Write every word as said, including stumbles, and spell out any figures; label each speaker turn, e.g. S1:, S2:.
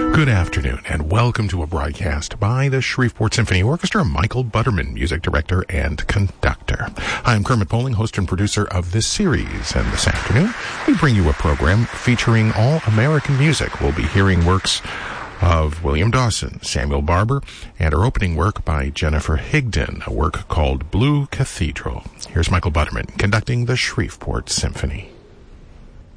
S1: Good afternoon, and welcome to a broadcast by the Shreveport Symphony Orchestra. Michael Butterman, music director and conductor. I'm Kermit Poling, host and producer of this series, and this afternoon we bring you a program featuring all American music. We'll be hearing works of William Dawson, Samuel Barber, and our opening work by Jennifer Higdon, a work called Blue Cathedral. Here's Michael Butterman conducting the Shreveport Symphony.